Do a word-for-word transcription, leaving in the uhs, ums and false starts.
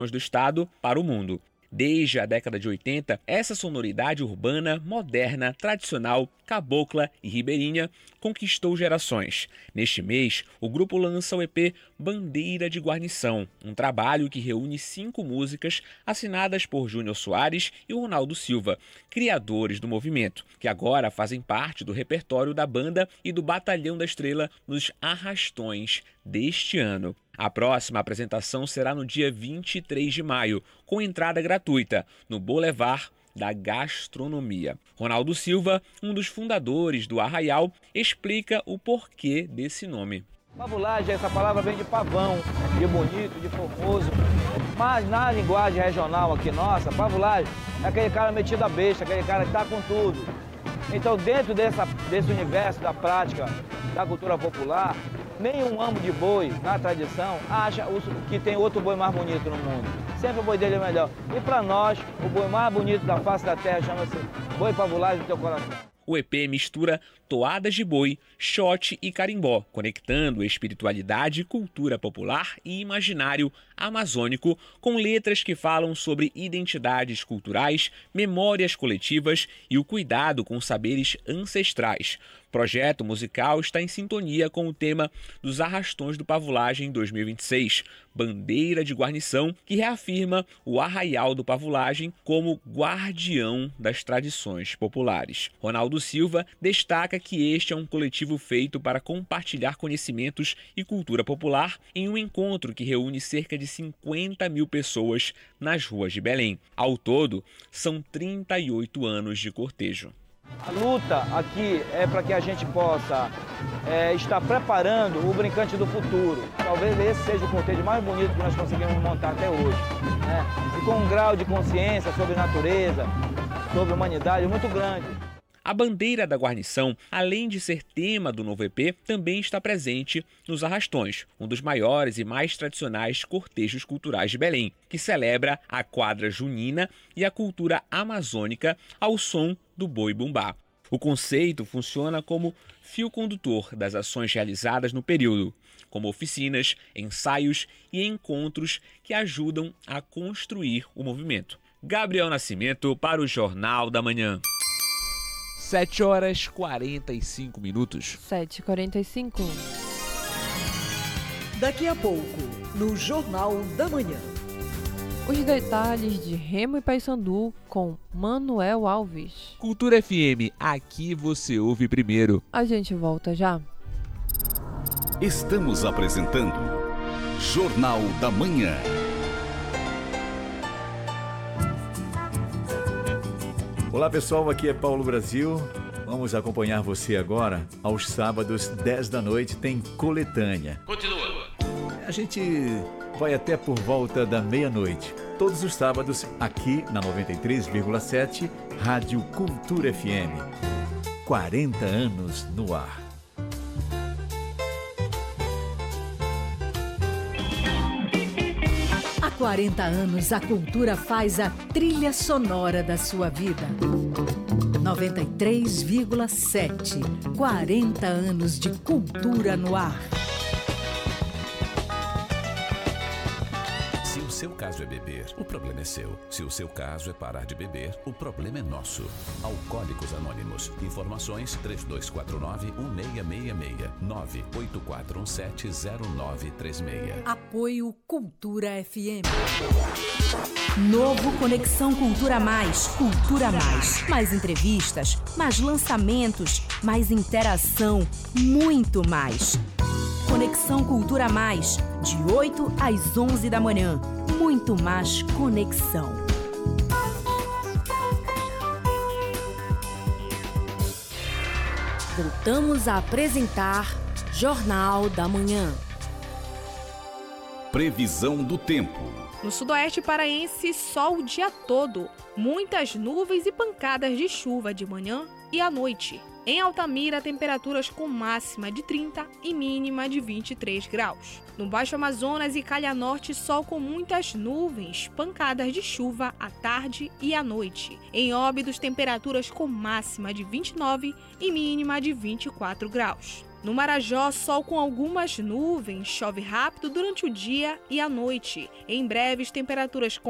do estado para o mundo. Desde a década de oitenta, essa sonoridade urbana, moderna, tradicional, cabocla e ribeirinha conquistou gerações. Neste mês, o grupo lança o E P Bandeira de Guarnição, um trabalho que reúne cinco músicas assinadas por Júnior Soares e Ronaldo Silva, criadores do movimento, que agora fazem parte do repertório da banda e do Batalhão da Estrela nos Arrastões deste ano. A próxima apresentação será no dia vinte e três de maio, com entrada gratuita, no Boulevard da Gastronomia. Ronaldo Silva, um dos fundadores do Arraial, explica o porquê desse nome. Pavulagem, essa palavra vem de pavão, de bonito, de formoso. Mas na linguagem regional aqui nossa, pavulagem é aquele cara metido a besta, aquele cara que tá com tudo. Então, dentro dessa, desse universo da prática da cultura popular, nenhum amo de boi, na tradição, acha que tem outro boi mais bonito no mundo. Sempre o boi dele é melhor. E para nós, o boi mais bonito da face da terra chama-se Boi Pavulagem do Teu Coração. O E P mistura toadas de boi, xote e carimbó, conectando espiritualidade, cultura popular e imaginário amazônico com letras que falam sobre identidades culturais, memórias coletivas e o cuidado com saberes ancestrais. O projeto musical está em sintonia com o tema dos Arrastões do Pavulagem dois mil e vinte e seis, Bandeira de Guarnição, que reafirma o Arraial do Pavulagem como guardião das tradições populares. Ronaldo Silva destaca que este é um coletivo feito para compartilhar conhecimentos e cultura popular em um encontro que reúne cerca de cinquenta mil pessoas nas ruas de Belém. Ao todo, são trinta e oito anos de cortejo. A luta aqui é para que a gente possa é, estar preparando o brincante do futuro. Talvez esse seja o cortejo mais bonito que nós conseguimos montar até hoje, né? E com um grau de consciência sobre natureza, sobre humanidade muito grande. A bandeira da guarnição, além de ser tema do novo E P, também está presente nos Arrastões, um dos maiores e mais tradicionais cortejos culturais de Belém, que celebra a quadra junina e a cultura amazônica ao som do boi-bumbá. O conceito funciona como fio condutor das ações realizadas no período, como oficinas, ensaios e encontros que ajudam a construir o movimento. Gabriel Nascimento para o Jornal da Manhã. sete horas e quarenta e cinco minutos. sete e quarenta e cinco. Daqui a pouco, no Jornal da Manhã. Os detalhes de Remo e Paysandu com Manuel Alves. Cultura F M, aqui você ouve primeiro. A gente volta já. Estamos apresentando Jornal da Manhã. Olá pessoal, aqui é Paulo Brasil. Vamos acompanhar você agora. Aos sábados, dez da noite, tem Coletânea. Continua. A gente vai até por volta da meia-noite. Todos os sábados, aqui na noventa e três vírgula sete, Rádio Cultura F M. quarenta anos no ar. Há quarenta anos, a cultura faz a trilha sonora da sua vida. noventa e três vírgula sete. quarenta anos de cultura no ar. Se o seu caso é beber, o problema é seu. Se o seu caso é parar de beber, o problema é nosso. Alcoólicos Anônimos. Informações três dois quatro nove, um seis seis seis, nove oito quatro um sete zero nove três seis. Apoio Cultura F M. Novo Conexão Cultura Mais. Cultura Mais. Mais entrevistas, mais lançamentos, mais interação, muito mais. Conexão Cultura Mais, de oito às onze da manhã. Muito mais conexão. Voltamos a apresentar Jornal da Manhã. Previsão do tempo. No sudoeste paraense, sol o dia todo. Muitas nuvens e pancadas de chuva de manhã e à noite. Em Altamira, temperaturas com máxima de trinta e mínima de vinte e três graus. No Baixo Amazonas e Calha Norte, sol com muitas nuvens, pancadas de chuva à tarde e à noite. Em Óbidos, temperaturas com máxima de vinte e nove e mínima de vinte e quatro graus. No Marajó, sol com algumas nuvens, chove rápido durante o dia e a noite. Em breves, temperaturas com